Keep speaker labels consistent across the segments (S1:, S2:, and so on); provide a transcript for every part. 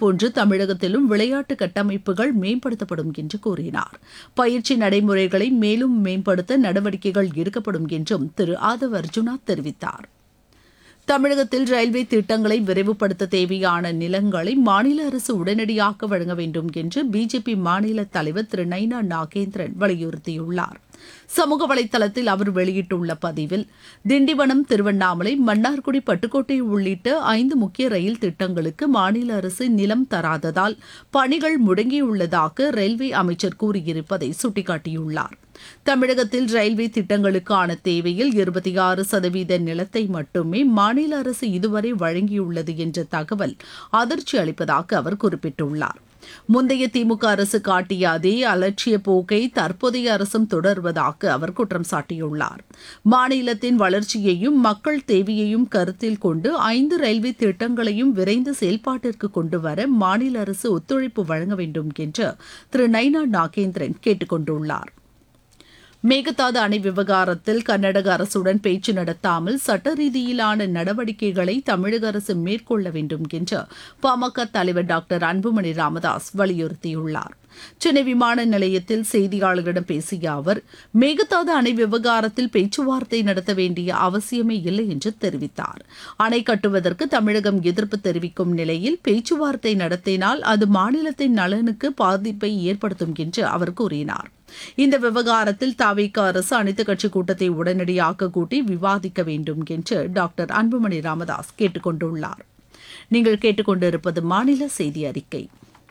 S1: அதுபோன்று தமிழகத்திலும் விளையாட்டு கட்டமைப்புகள் மேம்படுத்தப்படும் என்று கூறினார். பயிற்சி நடைமுறைகளை மேலும் மேம்படுத்த நடவடிக்கைகள் எடுக்கப்படும் என்றும் திரு ஆதவ் அர்ஜுனா தெரிவித்தார். தமிழகத்தில் ரயில்வே திட்டங்களை விரைவுபடுத்த தேவையான நிலங்களை மாநில அரசு உடனடியாக வழங்க வேண்டும் என்று பிஜேபி மாநில தலைவர் திரு நைனா நாகேந்திரன் வலியுறுத்தியுள்ளார். சமூக வலைதளத்தில் அவர் வெளியிட்டுள்ள பதிவில், திண்டிவனம், திருவண்ணாமலை, மன்னார்குடி, பட்டுக்கோட்டை உள்ளிட்ட 5 முக்கிய ரயில் திட்டங்களுக்கு மாநில அரசு நிலம் தராததால் பணிகள் முடங்கியுள்ளதாக ரயில்வே அமைச்சர் கூறியிருப்பதை சுட்டிக்காட்டியுள்ளார். தமிழகத்தில் ரயில்வே திட்டங்களுக்கான தேவையில் 26% நிலத்தை மட்டுமே மாநில அரசு இதுவரை வழங்கியுள்ளது என்ற தகவல் அதிர்ச்சி அளிப்பதாக அவர் குறிப்பிட்டுள்ளார். முந்தைய திமுக அரசு காட்டிய அதே அலட்சிய போக்கை தற்போதைய அரசும் தொடர்வதாக அவர் குற்றம் சாட்டியுள்ளார். மாநிலத்தின் வளர்ச்சியையும் மக்கள் தேவையையும் கருத்தில் கொண்டு 5 ரயில்வே திட்டங்களையும் விரைந்து செயல்பாட்டிற்கு கொண்டுவர மாநில அரசு ஒத்துழைப்பு வழங்க வேண்டும் என்று திரு நைனா நாகேந்திரன் கேட்டுக் கொண்டுள்ளார். மேகதாது அணை விவகாரத்தில் கர்நாடக அரசுடன் பேச்சு நடத்தாமல் சட்ட ரீதியிலான நடவடிக்கைகளை தமிழக அரசு மேற்கொள்ள வேண்டும் என்று பாமக தலைவர் டாக்டர் அன்புமணி ராமதாஸ் வலியுறுத்தியுள்ளார். சென்னை விமான நிலையத்தில் செய்தியாளர்களிடம் பேசிய அவர், மேகதாது அணை விவகாரத்தில் பேச்சுவார்த்தை நடத்த வேண்டிய அவசியமே இல்லை என்று தெரிவித்தார். அணை கட்டுவதற்கு தமிழகம் எதிர்ப்பு தெரிவிக்கும் நிலையில் பேச்சுவார்த்தை நடத்தினால் அது மாநிலத்தின் நலனுக்கு பாதிப்பை ஏற்படுத்தும் என்று அவர் கூறினார். இந்த விவகாரத்தில் தவிக அரசு அனைத்துக் கட்சி கூட்டத்தை உடனடியாக கூட்டி விவாதிக்க வேண்டும் என்று டாக்டர் அன்புமணி ராமதாஸ் கேட்டுக் கொண்டுள்ளார். நீங்கள் கேட்டுக்கொண்டிருப்பது மாநில செய்தி அறிக்கை.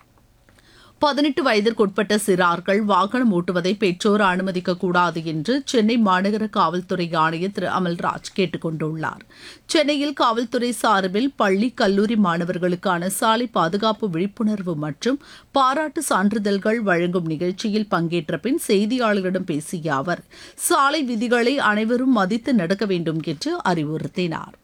S1: 18 வயதிற்குட்பட்ட சிறார்கள் வாகனம் ஓட்டுவதை பெற்றோர் அனுமதிக்கக்கூடாது என்று சென்னை மாநகர காவல்துறை ஆணையர் திரு அமல்ராஜ் கேட்டுக் கொண்டுள்ளார். சென்னையில் காவல்துறை சார்பில் பள்ளி, கல்லூரி மாணவர்களுக்கான சாலை பாதுகாப்பு விழிப்புணர்வு மற்றும் பாராட்டு சான்றிதழ்கள் வழங்கும் நிகழ்ச்சியில் பங்கேற்ற பின் செய்தியாளர்களிடம் பேசிய அவர், சாலை விதிகளை அனைவரும் மதித்து நடக்க வேண்டும் என்று அறிவுறுத்தினார்.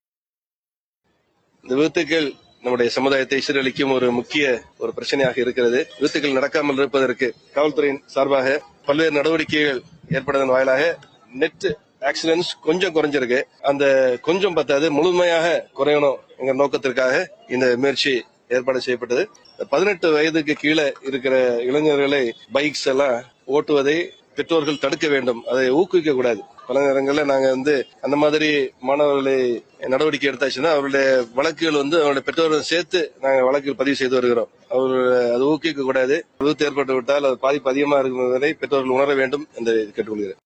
S2: நம்முடைய சமுதாயத்தை சீரழிக்கும் ஒரு முக்கிய பிரச்சனையாக இருக்கிறது. விபத்துகள் நடக்காமல் இருப்பதற்கு காவல்துறையின் சார்பாக பல்வேறு நடவடிக்கைகள் ஏற்படுவதன் வாயிலாக நெட் ஆக்சிடென்ட்ஸ் கொஞ்சம் குறைஞ்சிருக்கு. அந்த கொஞ்சம் பத்தாது, முழுமையாக குறையணும் என்ற நோக்கத்திற்காக இந்த முயற்சி ஏற்பாடு செய்யப்பட்டது. 18 வயதுக்கு கீழே இருக்கிற இளைஞர்களை பைக்ஸ் எல்லாம் ஓட்டுவதை பெற்றோர்கள் தடுக்க வேண்டும், அதை ஊக்குவிக்க கூடாது. பல நேரங்களில் நாங்க அந்த மாதிரி மாணவர்களை நடவடிக்கை எடுத்தாச்சுன்னா அவருடைய வழக்குகள் அவருடைய பெற்றோர்கள் சேர்த்து நாங்கள் வழக்குகள் பதிவு செய்து வருகிறோம். அதை ஊக்குவிக்க கூடாது. விபத்து ஏற்பட்டு விட்டால் அது பாதிப்பு அதிகமாக இருக்கிறதை பெற்றோர்கள் உணர வேண்டும் என்று கேட்டுக்கொள்கிறேன்.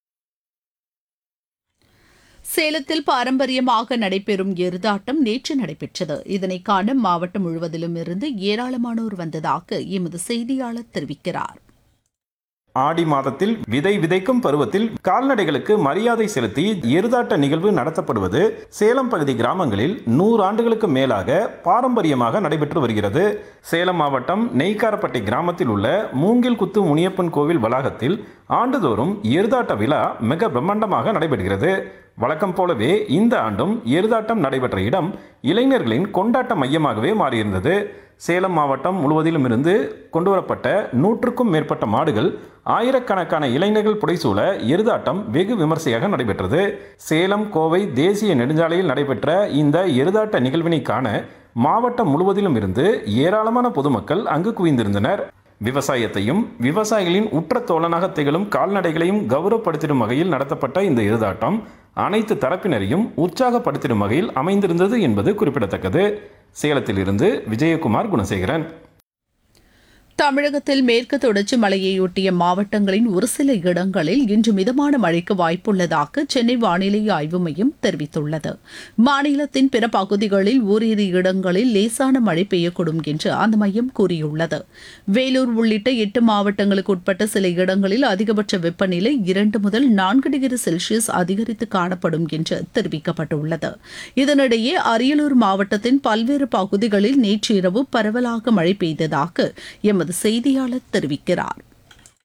S1: சேலத்தில் பாரம்பரியமாக நடைபெறும் எருதாட்டம் நேற்று நடைபெற்றது. இதனை காண மாவட்டம் முழுவதிலும் இருந்து ஏராளமானோர் வந்ததாக எமது செய்தியாளர் தெரிவிக்கிறார்.
S3: ஆடி மாதத்தில் விதை விதைக்கும் பருவத்தில் கால்நடைகளுக்கு மரியாதை செலுத்தி எருதாட்ட நிகழ்வு நடத்தப்படுவது சேலம் பகுதி கிராமங்களில் 100 ஆண்டுகளுக்கு மேலாக பாரம்பரியமாக நடைபெற்று வருகிறது. சேலம் மாவட்டம் நெய்க்காரப்பட்டி கிராமத்தில் உள்ள மூங்கில் குத்து முனியப்பன் கோவில் வளாகத்தில் ஆண்டுதோறும் எருதாட்ட விழா மிக பிரம்மாண்டமாக நடைபெறுகிறது. வழக்கம் போலவே இந்த ஆண்டும் எருதாட்டம் நடைபெற்ற இடம் இளைஞர்களின் கொண்டாட்ட மையமாகவே மாறியிருந்தது. சேலம் மாவட்டம் முழுவதிலும் இருந்து கொண்டுவரப்பட்ட 100க்கும் மேற்பட்ட மாடுகள், ஆயிரக்கணக்கான இளைஞர்கள் புடைசூழ எருதாட்டம் வெகு விமர்சையாக நடைபெற்றது. சேலம் கோவை தேசிய நெடுஞ்சாலையில் நடைபெற்ற இந்த எருதாட்ட நிகழ்வினை காண மாவட்டம் முழுவதிலும் இருந்து ஏராளமான பொதுமக்கள் அங்கு குவிந்திருந்தனர். விவசாயத்தையும் விவசாயிகளின் உற்ற தோழனாக திகழும் கால்நடைகளையும் கௌரவப்படுத்திடும் வகையில் நடத்தப்பட்ட இந்த எருதாட்டம் அனைத்து தரப்பினரையும் உற்சாகப்படுத்திடும் வகையில் அமைந்திருந்தது என்பது குறிப்பிடத்தக்கது. சேலத்தில் இருந்து விஜயகுமார் குணசேகரன்.
S1: தமிழகத்தில் மேற்கு தொடர்ச்சி மலையையொட்டிய மாவட்டங்களின் ஒரு சில இடங்களில் இன்று மிதமான மழைக்கு வாய்ப்புள்ளதாக சென்னை வானிலை ஆய்வு மையம் தெரிவித்துள்ளது. மாநிலத்தின் பிற பகுதிகளில் ஓரிரு இடங்களில் லேசான மழை பெய்யக்கூடும் என்று அந்த மையம் கூறியுள்ளது. வேலூர் உள்ளிட்ட 8 மாவட்டங்களுக்கு உட்பட்ட சில இடங்களில் அதிகபட்ச வெப்பநிலை 2 முதல் 4 டிகிரி செல்சியஸ் அதிகரித்து காணப்படும் என்று தெரிவிக்கப்பட்டுள்ளது. இதனிடையே அரியலூர் மாவட்டத்தின் பல்வேறு பகுதிகளில் நேற்று இரவு பரவலாக மழை பெய்ததாக எமது செய்தியாளர் தெரிவிக்கிறார்.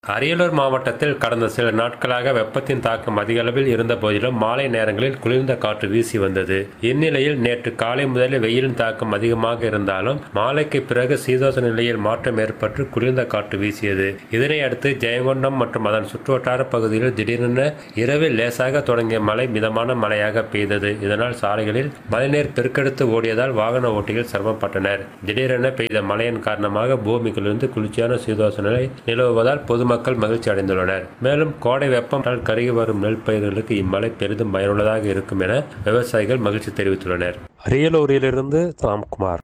S4: அரியலூர் மாவட்டத்தில் கடந்த சில நாட்களாக வெப்பத்தின் தாக்கம் அதிக அளவில் இருந்த போதிலும் மாலை நேரங்களில் குளிர்ந்த காற்று வீசி வந்தது. இந்நிலையில் நேற்று காலை முதலே வெயிலின் தாக்கம் அதிகமாக இருந்தாலும் மாலைக்கு பிறகு சீதோஷ நிலையில் மாற்றம் ஏற்பட்டு குளிர்ந்த காற்று வீசியது. இதனை அடுத்து ஜெயங்கொண்டம் மற்றும் அதன் சுற்றுவட்டார பகுதியில் திடீரென இரவில் லேசாக தொடங்கிய மழை மிதமான மழையாக பெய்தது. இதனால் சாலைகளில் மழைநீர் பெருக்கெடுத்து ஓடியதால் வாகன ஓட்டிகள் சிரமப்பட்டனர். திடீரென பெய்த மழையின் காரணமாக பூமிக்குள்ளிருந்து குளிர்ச்சியான சீதோஷ நிலை நிலவுவதால் பொதுமக்கள் மகிழ்ச்சி அடைந்துள்ளனர். மேலும் கோடை வெப்பத்தால் கருகி வரும் நெல் பயிர்களுக்கு இம்மழை பெரிதும் பயனுள்ளதாக இருக்கும் என விவசாயிகள் மகிழ்ச்சி தெரிவித்துள்ளனர். அரியலூரிலிருந்து ராம்குமார்.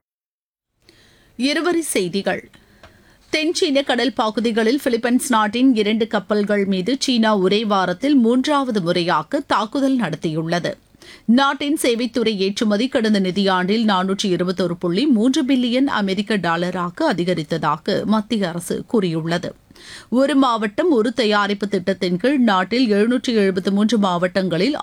S1: இருவரி செய்திகள். தென் சீன கடல் பகுதிகளில் பிலிப்பைன்ஸ் நாட்டின் 2 கப்பல்கள் மீது சீனா ஒரே வாரத்தில் 3வது முறையாக தாக்குதல் நடத்தியுள்ளது. நாட்டின் சேவைத்துறை ஏற்றுமதி கடந்த நிதியாண்டில் 421.3 பில்லியன் அமெரிக்க டாலராக அதிகரித்ததாக மத்திய அரசு கூறியுள்ளது. ஒரு மாவட்டம் ஒரு தயாரிப்பு திட்டத்தின் கீழ் நாட்டில் 773 மாவட்டங்களில்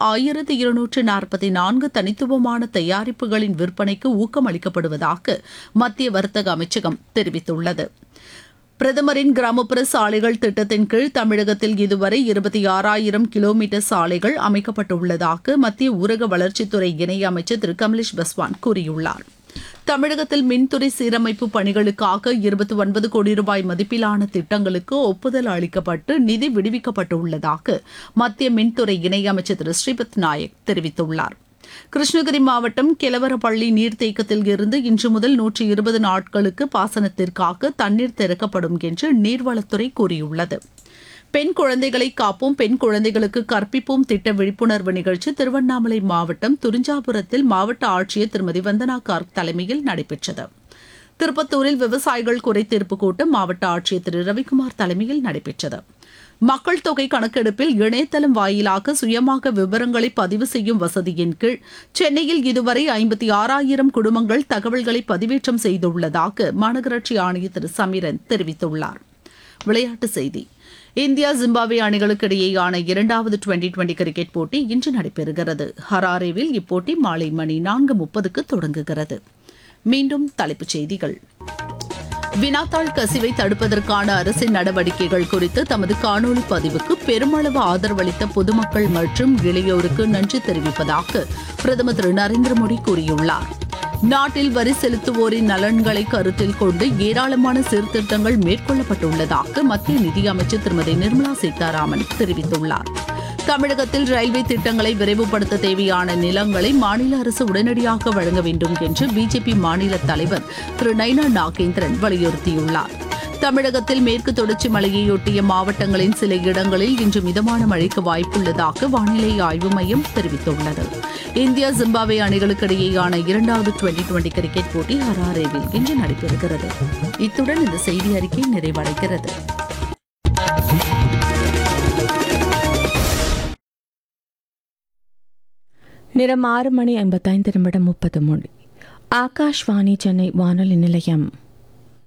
S1: 1244 தனித்துவமான தயாரிப்புகளின் விற்பனைக்கு ஊக்கம் அளிக்கப்படுவதாக மத்திய வர்த்தக அமைச்சகம் தெரிவித்துள்ளது. பிரதமரின் கிராமப்புற சாலைகள் திட்டத்தின் கீழ் தமிழகத்தில் இதுவரை 26,000 கிலோமீட்டர் சாலைகள் அமைக்கப்பட்டுள்ளதாக மத்திய ஊரக வளர்ச்சித்துறை இணையமைச்சர் திரு கமலேஷ் பஸ்வான் கூறியுள்ளார். தமிழகத்தில் மின்துறை சீரமைப்பு பணிகளுக்காக 29 கோடி ரூபாய் மதிப்பிலான திட்டங்களுக்கு ஒப்புதல் அளிக்கப்பட்டு நிதி விடுவிக்கப்பட்டுள்ளதாக மத்திய மின்துறை இணையமைச்சர் திரு ஸ்ரீபத் நாயக் தெரிவித்துள்ளார். கிருஷ்ணகிரி மாவட்டம் கெலவரப்பள்ளி நீர்த்தேக்கத்தில் இருந்து இன்று முதல் 120 நாட்களுக்கு பாசனத்திற்காக தண்ணீர் திறக்கப்படும் என்று நீர்வளத்துறை கூறியுள்ளது. பெண் குழந்தைகளை காப்போம், பெண் குழந்தைகளுக்கு கற்பிப்போம் திட்ட விழிப்புணர்வு நிகழ்ச்சி திருவண்ணாமலை மாவட்டம் துரிஞ்சாபுரத்தில் மாவட்ட ஆட்சியர் திருமதி வந்தனா கார்க் தலைமையில் நடைபெற்றது. திருப்பத்தூரில் விவசாயிகள் குறைதீர்ப்பு கூட்டம் மாவட்ட ஆட்சியர் திரு ரவிக்குமார் தலைமையில் நடைபெற்றது. மக்கள் தொகை கணக்கெடுப்பில் இணையதளம் வாயிலாக சுயமாக விவரங்களை பதிவு செய்யும் வசதியின் கீழ் சென்னையில் இதுவரை 56,000 குடும்பங்கள் தகவல்களை பதிவேற்றம் செய்துள்ளதாக மாநகராட்சி ஆணையர் திரு சமீரன் தெரிவித்துள்ளார். விளையாட்டுச் செய்தி. இந்தியா ஜிம்பாப்வே அணிகளுக்கு இடையேயான 2வது டுவெண்டி கிரிக்கெட் போட்டி இன்று நடைபெறுகிறது. ஹராரேவில் இப்போட்டி மாலை மணி 4:30க்கு தொடங்குகிறது. மீண்டும் தலைப்புச் செய்திகள். வினாத்தாள் கசிவை தடுப்பதற்கான அரசின் நடவடிக்கைகள் குறித்து தமது காணொலி பதிவுக்கு பெருமளவு ஆதரவளித்த பொதுமக்கள் மற்றும் இளையோருக்கு நன்றி தெரிவிப்பதாக பிரதமர் திரு நரேந்திர மோடி கூறியுள்ளார். நாட்டில் வரி செலுத்துவோரின் நலன்களை கருத்தில் கொண்டு ஏராளமான சீர்திருத்தங்கள் மேற்கொள்ளப்பட்டுள்ளதாக மத்திய நிதியமைச்சர் திருமதி நிர்மலா சீதாராமன் தெரிவித்துள்ளார். தமிழகத்தில் ரயில்வே திட்டங்களை விரைவுபடுத்த தேவையான நிலங்களை மாநில அரசு உடனடியாக வழங்க வேண்டும் என்று பிஜேபி மாநில தலைவர் திரு நைனா நாகேந்திரன் வலியுறுத்தியுள்ளார். தமிழகத்தில் மேற்கு தொடர்ச்சி மலையையொட்டிய மாவட்டங்களின் சில இடங்களில் இன்று மிதமான மழைக்கு வாய்ப்புள்ளதாக வானிலை ஆய்வு மையம் தெரிவித்துள்ளது. இந்தியா ஜிம்பாப்வே அணிகளுக்கு இடையேயான 2வது டுவெண்டி கிரிக்கெட் போட்டி ஹராரேவில் இன்று நடைபெறுகிறது. இத்துடன் இந்த செய்தி அறிக்கை நிறைவடைகிறது.
S5: நேரம் 6:55 ஆகாஷ்வாணி சென்னை வானொலி நிலையம்.